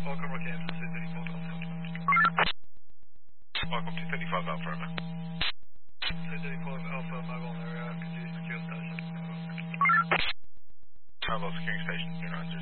Welcome, Rocky Kansas, 234 Alpha. Welcome to 35 Alpha, over. 235 Alpha, mobile area, could you secure station? Mobile securing station.